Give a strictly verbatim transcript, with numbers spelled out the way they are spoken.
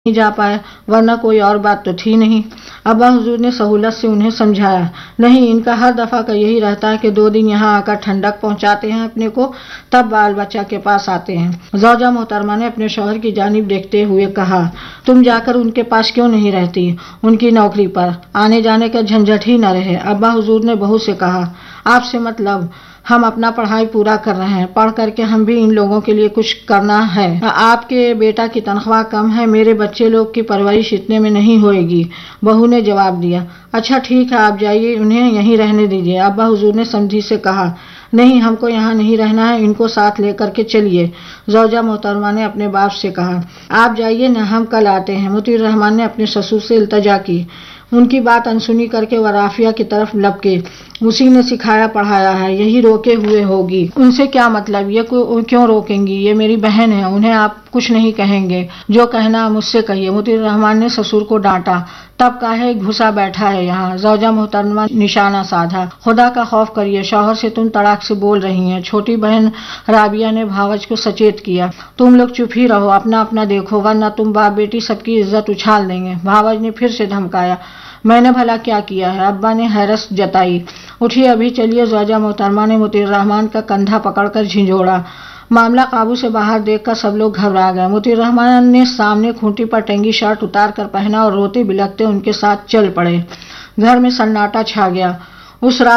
نہیں جا پائے، ورنہ کوئی اور بات تو تھی نہیں۔ ابا حضور نے سہولت سے انہیں سمجھایا، نہیں ان کا ہر دفعہ کا یہی رہتا ہے کہ دو دن یہاں آ کر ٹھنڈک پہنچاتے ہیں اپنے کو، تب بال بچہ کے پاس آتے ہیں۔ زوجہ محترمہ نے اپنے شوہر کی جانب دیکھتے ہوئے کہا، تم جا کر ان کے پاس کیوں نہیں رہتی؟ ان کی نوکری پر آنے جانے کا جھنجھٹ ہی نہ رہے۔ ابا حضور نے بہو سے کہا، آپ سے مطلب ہم اپنا پڑھائی پورا کر رہے ہیں، پڑھ کر کے ہم بھی ان لوگوں کے لیے کچھ کرنا ہے۔ آپ کے بیٹا کی تنخواہ کم ہے، میرے بچے لوگ کی پرورش اتنے میں نہیں ہوئے گی۔ بہو نے جواب دیا، اچھا ٹھیک ہے آپ جائیے، انہیں یہیں رہنے دیجیے۔ ابا حضور نے سمجھی سے کہا، نہیں ہم کو یہاں نہیں رہنا ہے، ان کو ساتھ لے کر کے چلیے۔ زوجہ محترمہ نے اپنے باپ سے کہا، آپ جائیے نہ، ہم کل آتے ہیں۔ مطیع الرحمن نے اپنے سسر سے التجا کی۔ ان کی بات انسنی کر کے وہ رافعہ کی طرف لپکے، اسی نے سکھایا پڑھایا ہے، یہی روکے ہوئے ہوگی، ان سے کیا مطلب، یہ کیوں روکیں گی، یہ میری بہن ہے، انہیں آپ کچھ نہیں کہیں گے، جو کہنا مجھ سے کہیے۔ مطیع الرحمن نے سسر کو ڈانٹا، تب کاہے گھسا بیٹھا ہے یہاں؟ زوجہ محترمہ نشانہ سادھا، خدا کا خوف کریے، شوہر سے تم تڑاک سے بول رہی ہیں۔ چھوٹی بہن رابعہ نے بھاوج کو سچیت کیا، تم لوگ چپ ہی رہو، اپنا اپنا دیکھو، ورنہ تم باپ بیٹی سب کی عزت اچھال دیں گے۔ بھاوج نے پھر سے دھمکایا، میں نے بھلا کیا کیا ہے؟ ابا نے حیرت جتائی۔ اٹھیے ابھی چلیے۔ زوجہ محترمہ نے مطیع الرحمن کا کندھا پکڑ کر جھنجھوڑا۔ معاملہ قابو سے باہر دیکھ کر سب لوگ گھبرا گئے۔ مطیع الرحمن نے سامنے کھوٹی پر ٹنگی شرٹ اتار کر پہنا اور روتے بلکتے ان کے ساتھ چل پڑے۔ گھر میں سناٹا چھا گیا۔ اس رات